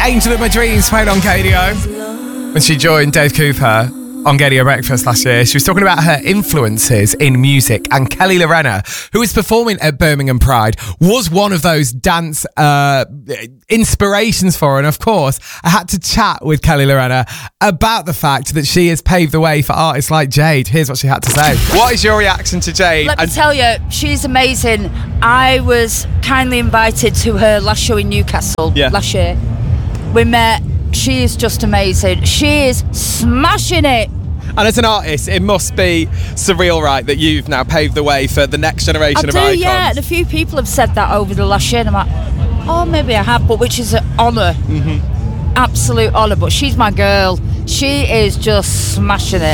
Angel of My Dreams played on KDO. When she joined Dave Cooper on KDO Breakfast last year, she was talking about her influences in music, and Kelly Lorena, who was performing at Birmingham Pride, was one of those dance inspirations for her. And of course, I had to chat with Kelly Lorena about the fact that she has paved the way for artists like Jade. Here's what she had to say. What is your reaction to Jade? Let me tell you, she's amazing. I was kindly invited to her last show in Newcastle last year. We met. She is just amazing. She is smashing it. And as an artist, it must be surreal, right, that you've now paved the way for the next generation of icons. Yeah, and a few people have said that over the last year, and I'm like, oh, maybe I have, but which is an honour. Absolute honour. But she's my girl. She is just smashing it.